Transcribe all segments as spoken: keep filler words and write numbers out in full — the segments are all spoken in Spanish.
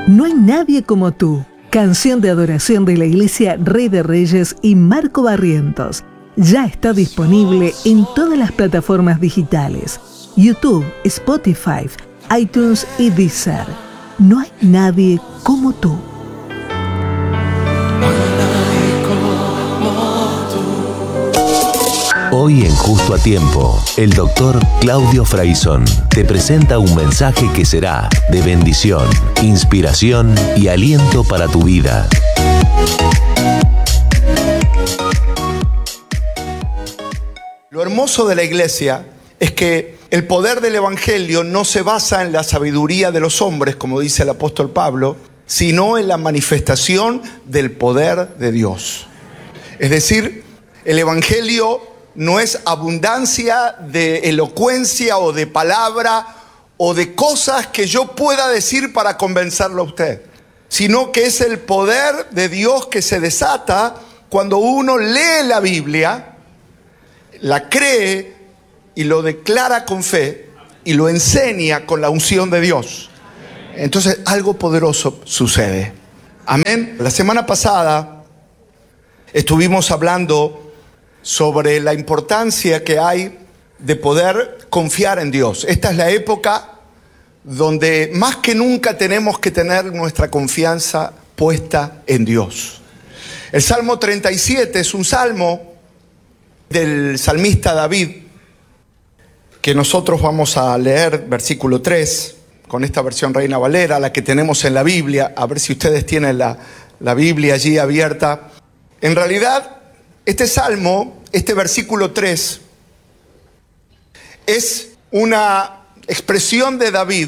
No hay nadie como tú. Canción de adoración de la Iglesia Rey de Reyes y Marco Barrientos. Ya está disponible en todas las plataformas digitales: YouTube, Spotify, iTunes y Deezer. No hay nadie como tú. Hoy en Justo a Tiempo, el doctor Claudio Fraizón te presenta un mensaje que será de bendición, inspiración y aliento para tu vida. Lo hermoso de la iglesia es que el poder del evangelio no se basa en la sabiduría de los hombres, como dice el apóstol Pablo, sino en la manifestación del poder de Dios. Es decir, el evangelio no es abundancia de elocuencia o de palabra o de cosas que yo pueda decir para convencerlo a usted, sino que es el poder de Dios que se desata cuando uno lee la Biblia, la cree y lo declara con fe y lo enseña con la unción de Dios. Entonces algo poderoso sucede. Amén. La semana pasada estuvimos hablando sobre la importancia que hay de poder confiar en Dios. Esta es la época donde más que nunca tenemos que tener nuestra confianza puesta en Dios. El Salmo treinta y siete es un salmo del salmista David, que nosotros vamos a leer versículo tres, con esta versión Reina Valera, la que tenemos en la Biblia. A ver si ustedes tienen la, la Biblia allí abierta. En realidad, este salmo, este versículo tres, es una expresión de David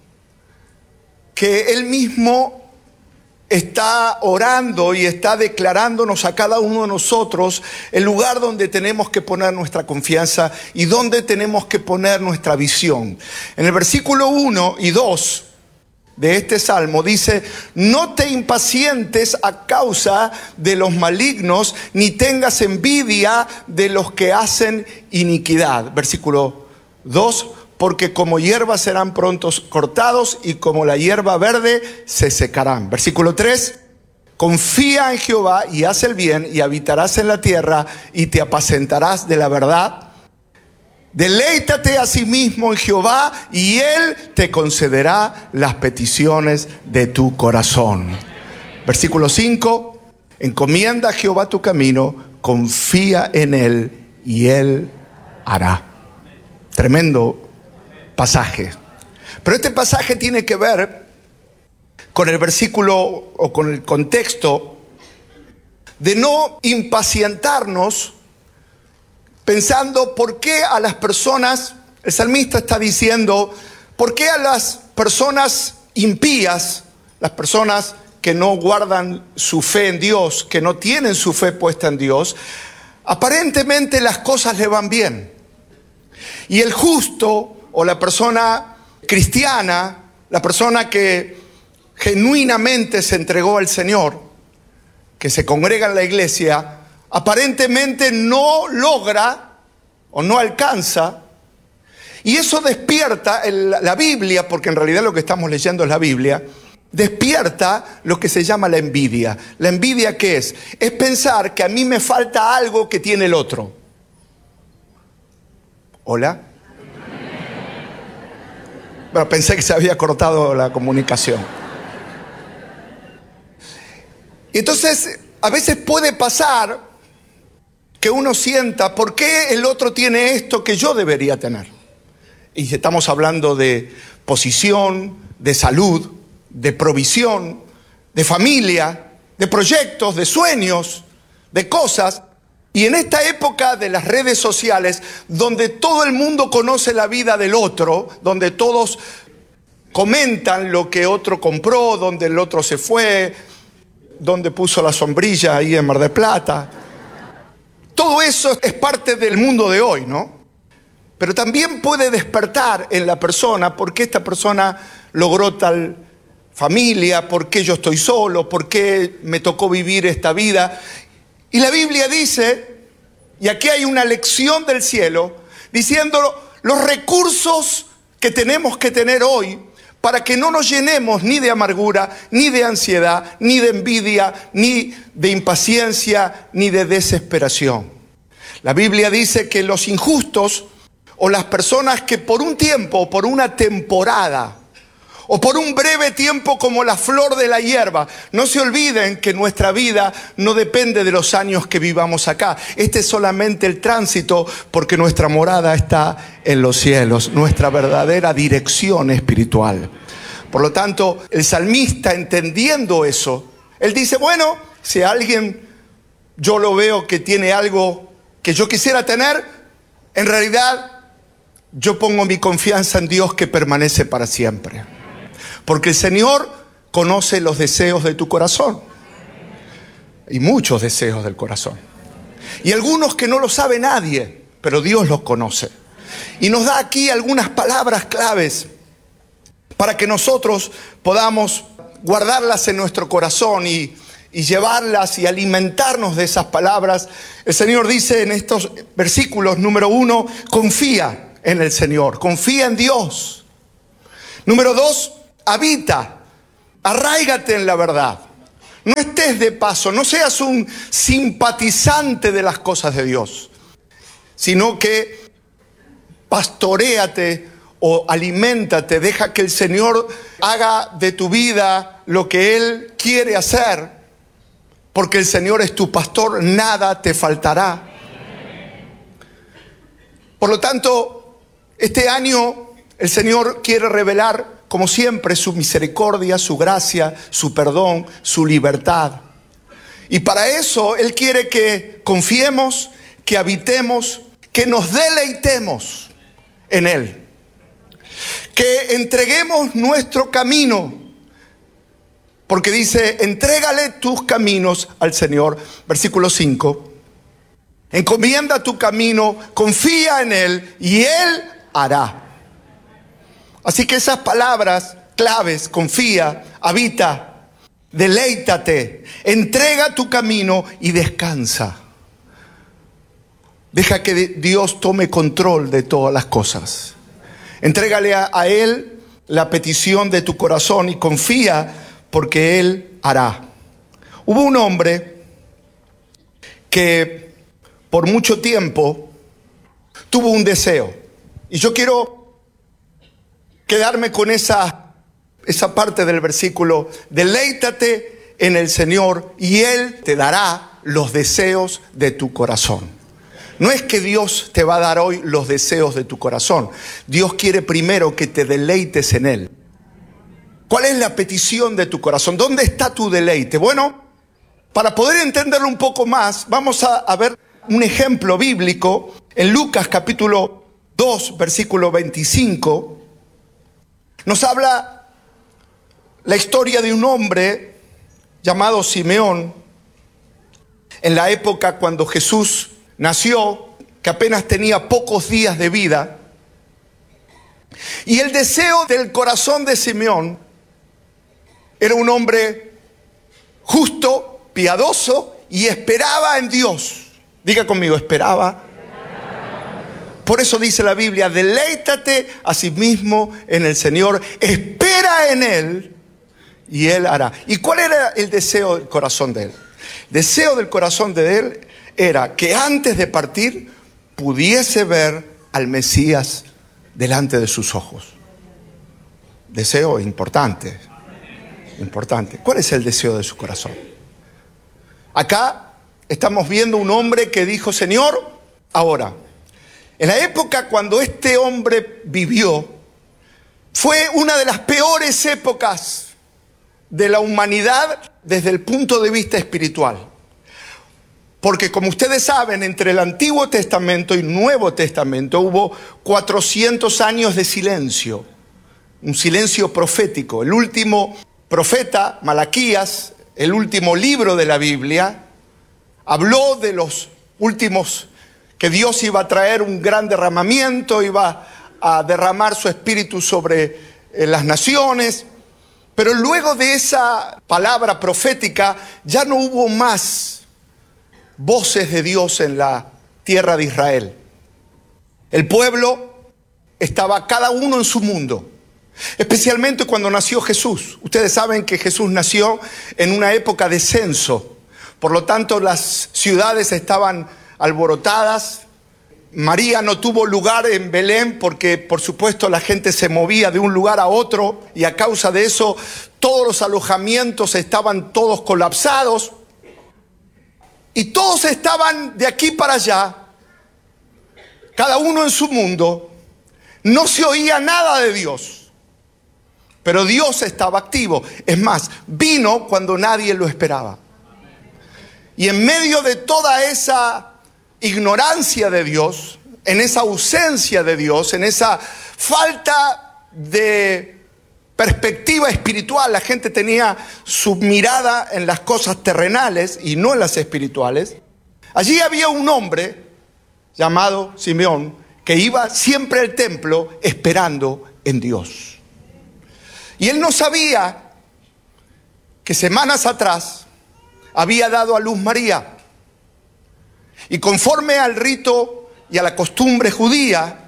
que él mismo está orando y está declarándonos a cada uno de nosotros el lugar donde tenemos que poner nuestra confianza y donde tenemos que poner nuestra visión. En el versículo uno y dos de este salmo dice: no te impacientes a causa de los malignos, ni tengas envidia de los que hacen iniquidad. Versículo dos: porque como hierba serán prontos cortados y como la hierba verde se secarán. Versículo tres: confía en Jehová y haz el bien y habitarás en la tierra y te apacentarás de la verdad. Deleítate a sí mismo en Jehová y Él te concederá las peticiones de tu corazón. Versículo cinco: encomienda a Jehová tu camino, confía en Él y Él hará. Tremendo pasaje. Pero este pasaje tiene que ver con el versículo o con el contexto de no impacientarnos pensando por qué a las personas, el salmista está diciendo, por qué a las personas impías, las personas que no guardan su fe en Dios, que no tienen su fe puesta en Dios, aparentemente las cosas le van bien. Y el justo o la persona cristiana, la persona que genuinamente se entregó al Señor, que se congrega en la iglesia, aparentemente no logra o no alcanza, y eso despierta el, la Biblia, porque en realidad lo que estamos leyendo es la Biblia, despierta lo que se llama la envidia. ¿La envidia qué es? Es pensar que a mí me falta algo que tiene el otro. ¿Hola? Bueno, pensé que se había cortado la comunicación. Y entonces, a veces puede pasar que uno sienta, ¿por qué el otro tiene esto que yo debería tener? Y estamos hablando de posición, de salud, de provisión, de familia, de proyectos, de sueños, de cosas. Y en esta época de las redes sociales, donde todo el mundo conoce la vida del otro, donde todos comentan lo que otro compró, donde el otro se fue, donde puso la sombrilla ahí en Mar del Plata, todo eso es parte del mundo de hoy, ¿no? Pero también puede despertar en la persona por qué esta persona logró tal familia, por qué yo estoy solo, por qué me tocó vivir esta vida. Y la Biblia dice, y aquí hay una lección del cielo, diciendo los recursos que tenemos que tener hoy para que no nos llenemos ni de amargura, ni de ansiedad, ni de envidia, ni de impaciencia, ni de desesperación. La Biblia dice que los injustos o las personas que por un tiempo o por una temporada o por un breve tiempo como la flor de la hierba, no se olviden que nuestra vida no depende de los años que vivamos acá. Este es solamente el tránsito, porque nuestra morada está en los cielos, nuestra verdadera dirección espiritual. Por lo tanto, el salmista, entendiendo eso, él dice, bueno, si alguien yo lo veo que tiene algo que yo quisiera tener, en realidad yo pongo mi confianza en Dios que permanece para siempre. Porque el Señor conoce los deseos de tu corazón. Y muchos deseos del corazón. Y algunos que no lo sabe nadie, pero Dios los conoce. Y nos da aquí algunas palabras claves para que nosotros podamos guardarlas en nuestro corazón y, y llevarlas y alimentarnos de esas palabras. El Señor dice en estos versículos, número uno, confía en el Señor, confía en Dios. Número dos, habita, arráigate en la verdad. No estés de paso, no seas un simpatizante de las cosas de Dios, sino que pastoréate o aliméntate, deja que el Señor haga de tu vida lo que Él quiere hacer, porque el Señor es tu pastor, nada te faltará. Por lo tanto, este año el Señor quiere revelar, como siempre, su misericordia, su gracia, su perdón, su libertad. Y para eso Él quiere que confiemos, que habitemos, que nos deleitemos en Él. Que entreguemos nuestro camino. Porque dice, entrégale tus caminos al Señor. Versículo cinco. Encomienda tu camino, confía en Él y Él hará. Así que esas palabras claves, confía, habita, deleítate, entrega tu camino y descansa. Deja que Dios tome control de todas las cosas. Entrégale a, a Él la petición de tu corazón y confía, porque Él hará. Hubo un hombre que por mucho tiempo tuvo un deseo. Y yo quiero quedarme con esa, esa parte del versículo. Deleítate en el Señor y Él te dará los deseos de tu corazón. No es que Dios te va a dar hoy los deseos de tu corazón. Dios quiere primero que te deleites en Él. ¿Cuál es la petición de tu corazón? ¿Dónde está tu deleite? Bueno, para poder entenderlo un poco más, vamos a, a ver un ejemplo bíblico en Lucas capítulo dos, versículo veinticinco. Nos habla la historia de un hombre llamado Simeón, en la época cuando Jesús nació, que apenas tenía pocos días de vida. Y el deseo del corazón de Simeón era un hombre justo, piadoso y esperaba en Dios. Diga conmigo, esperaba. Por eso dice la Biblia, deleítate a sí mismo en el Señor, espera en Él y Él hará. ¿Y cuál era el deseo del corazón de Él? El deseo del corazón de Él era que antes de partir pudiese ver al Mesías delante de sus ojos. Deseo importante, importante. ¿Cuál es el deseo de su corazón? Acá estamos viendo un hombre que dijo, Señor, ahora. En la época cuando este hombre vivió, fue una de las peores épocas de la humanidad desde el punto de vista espiritual. Porque como ustedes saben, entre el Antiguo Testamento y el Nuevo Testamento hubo cuatrocientos años de silencio, un silencio profético. El último profeta, Malaquías, el último libro de la Biblia, habló de los últimos, que Dios iba a traer un gran derramamiento, iba a derramar su espíritu sobre eh, las naciones. Pero luego de esa palabra profética ya no hubo más voces de Dios en la tierra de Israel. El pueblo estaba cada uno en su mundo. especialmente cuando nació Jesús. Ustedes saben que Jesús nació en una época de censo, por lo tanto las ciudades estaban alborotadas. María no tuvo lugar en Belén porque, por supuesto, la gente se movía de un lugar a otro y a causa de eso todos los alojamientos estaban todos colapsados y todos estaban de aquí para allá, cada uno en su mundo. No se oía nada de Dios, pero Dios estaba activo. Es más, vino cuando nadie lo esperaba. Y en medio de toda esa ignorancia de Dios, en esa ausencia de Dios, en esa falta de perspectiva espiritual, la gente tenía su mirada en las cosas terrenales y no en las espirituales. Allí había un hombre llamado Simeón que iba siempre al templo esperando en Dios. Y él no sabía que semanas atrás había dado a luz María. Y conforme al rito y a la costumbre judía,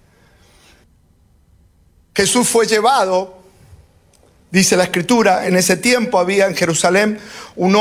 Jesús fue llevado, dice la Escritura, en ese tiempo había en Jerusalén un hombre